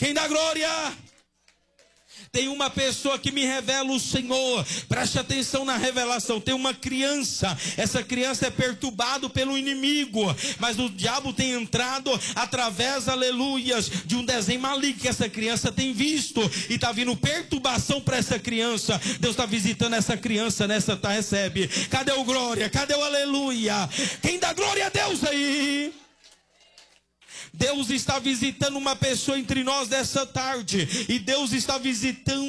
Quem dá glória? Tem uma pessoa que me revela o Senhor. Preste atenção na revelação. Tem uma criança. Essa criança é perturbada pelo inimigo. Mas o diabo tem entrado através, aleluias, de um desenho maligno que essa criança tem visto. E está vindo perturbação para essa criança. Deus está visitando essa criança nessa tarde. Recebe. Cadê o glória? Cadê o aleluia? Quem dá glória a Deus aí? Deus está visitando uma pessoa entre nós dessa tarde. E Deus está visitando